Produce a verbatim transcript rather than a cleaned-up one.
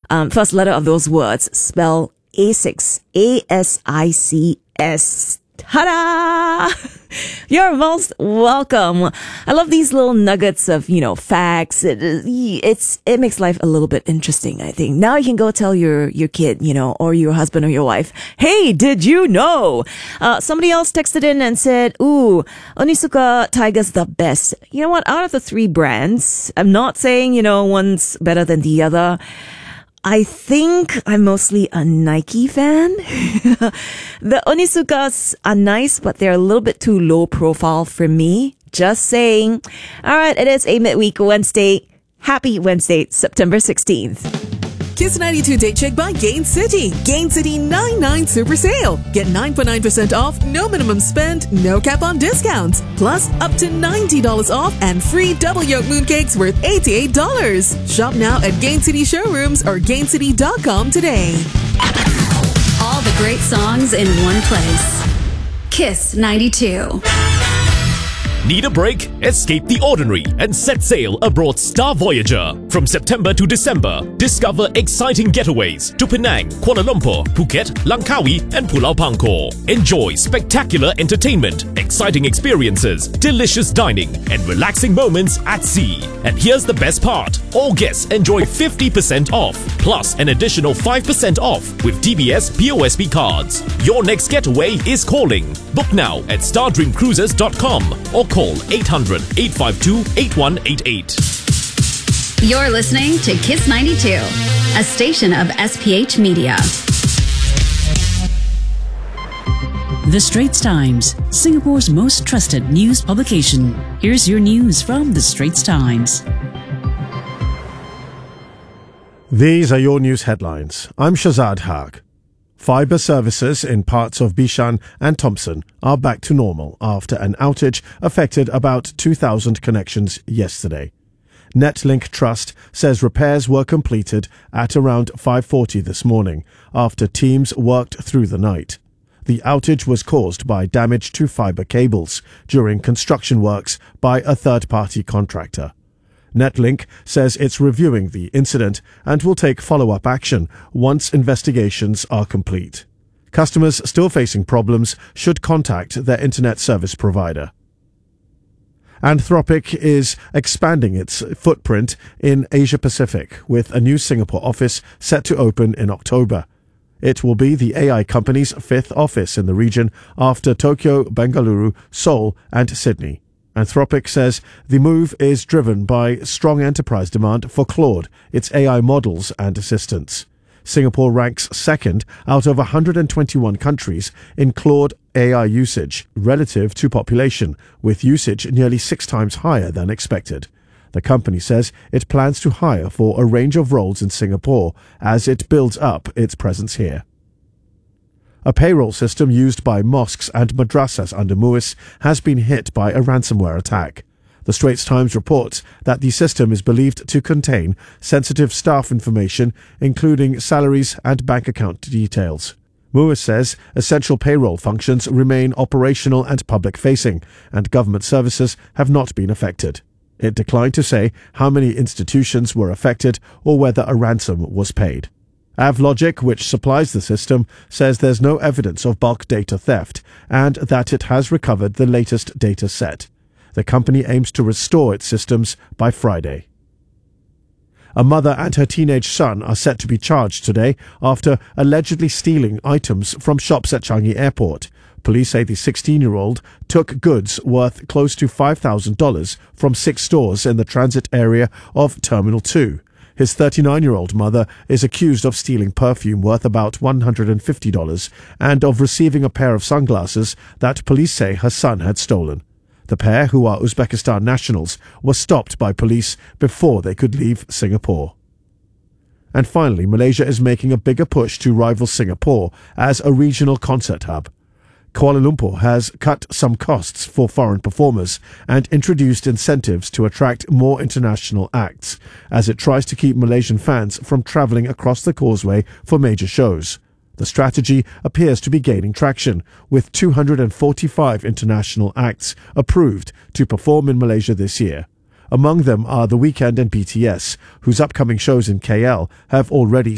um, first letter of those words, spell ASICS, A S I C S. Ta-da! You're most welcome. I love these little nuggets of, you know, facts. It, it's, it makes life a little bit interesting, I think. Now you can go tell your, your kid, you know, or your husband or your wife, hey, did you know? Uh, somebody else texted in and said, ooh, Onitsuka Tiger's the best. You know what? Out of the three brands, I'm not saying, you know, one's better than the other. I think I'm mostly a Nike fan. The Onitsukas are nice, but they're a little bit too low profile for me. Just saying. All right, it is a midweek Wednesday. Happy Wednesday, September sixteenth. Kiss ninety-two Date Check by Gain City. Gain City ninety-nine Super Sale. Get nine point nine percent off, no minimum spend, no cap on discounts. Plus, up to ninety dollars off and free double yolk mooncakes worth eighty-eight dollars. Shop now at Gain City showrooms or gain city dot com today. All the great songs in one place. Kiss ninety-two. Need a break? Escape the ordinary and set sail aboard Star Voyager. From September to December, discover exciting getaways to Penang, Kuala Lumpur, Phuket, Langkawi, and Pulau Pangkor. Enjoy spectacular entertainment, exciting experiences, delicious dining, and relaxing moments at sea. And here's the best part. All guests enjoy fifty percent off, plus an additional five percent off with D B S P O S B cards. Your next getaway is calling. Book now at star dream cruises dot com or call eight hundred, eight five two, eight one eight eight. You're listening to Kiss ninety-two, a station of S P H Media. The Straits Times, Singapore's most trusted news publication. Here's your news from The Straits Times. These are your news headlines. I'm Shazad Haq. Fibre services in parts of Bishan and Thompson are back to normal after an outage affected about two thousand connections yesterday. Netlink Trust says repairs were completed at around five forty this morning after teams worked through the night. The outage was caused by damage to fibre cables during construction works by a third-party contractor. Netlink says it's reviewing the incident and will take follow-up action once investigations are complete. Customers still facing problems should contact their internet service provider. Anthropic is expanding its footprint in Asia-Pacific with a new Singapore office set to open in October. It will be the A I company's fifth office in the region after Tokyo, Bengaluru, Seoul and Sydney. Anthropic says the move is driven by strong enterprise demand for Claude, its A I models and assistants. Singapore ranks second out of one hundred twenty-one countries in Claude A I usage relative to population, with usage nearly six times higher than expected. The company says it plans to hire for a range of roles in Singapore as it builds up its presence here. A payroll system used by mosques and madrasas under MUIS has been hit by a ransomware attack. The Straits Times reports that the system is believed to contain sensitive staff information, including salaries and bank account details. MUIS says essential payroll functions remain operational and public-facing, and government services have not been affected. It declined to say how many institutions were affected or whether a ransom was paid. AvLogic, which supplies the system, says there's no evidence of bulk data theft and that it has recovered the latest data set. The company aims to restore its systems by Friday. A mother and her teenage son are set to be charged today after allegedly stealing items from shops at Changi Airport. Police say the sixteen-year-old took goods worth close to five thousand dollars from six stores in the transit area of Terminal two. His thirty-nine-year-old mother is accused of stealing perfume worth about one hundred fifty dollars and of receiving a pair of sunglasses that police say her son had stolen. The pair, who are Uzbekistan nationals, were stopped by police before they could leave Singapore. And finally, Malaysia is making a bigger push to rival Singapore as a regional concert hub. Kuala Lumpur has cut some costs for foreign performers and introduced incentives to attract more international acts as it tries to keep Malaysian fans from travelling across the causeway for major shows. The strategy appears to be gaining traction, with two hundred forty-five international acts approved to perform in Malaysia this year. Among them are The Weeknd and B T S, whose upcoming shows in K L have already